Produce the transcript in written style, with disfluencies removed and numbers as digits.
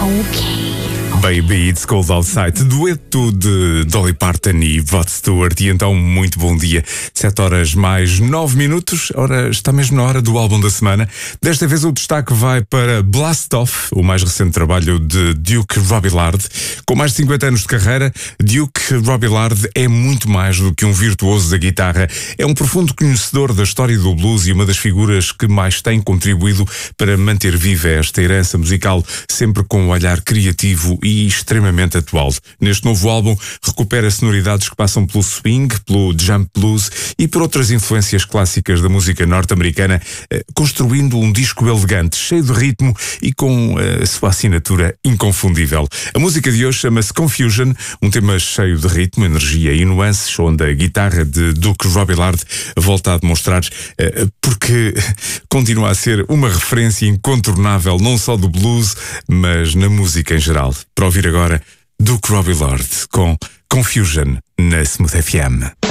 Okay. Baby, It's Cold Outside, dueto de Dolly Parton e Rod Stewart. E então, muito bom dia. 7 horas mais 9 minutos. Ora, está mesmo na hora do álbum da semana. Desta vez o destaque vai para Blast Off, o mais recente trabalho de Duke Robillard. Com mais de 50 anos de carreira, Duke Robillard é muito mais do que um virtuoso da guitarra. É um profundo conhecedor da história do blues e uma das figuras que mais tem contribuído para manter viva esta herança musical, sempre com um olhar criativo e extremamente atual. Neste novo álbum recupera sonoridades que passam pelo swing, pelo jump blues e por outras influências clássicas da música norte-americana, construindo um disco elegante, cheio de ritmo e com a sua assinatura inconfundível. A música de hoje chama-se Confusion, um tema cheio de ritmo, energia e nuances, onde a guitarra de Duke Robillard volta a demonstrar porque continua a ser uma referência incontornável não só do blues, mas na música em geral. Para ouvir agora, Duke Robillard com Confusion na Smooth FM.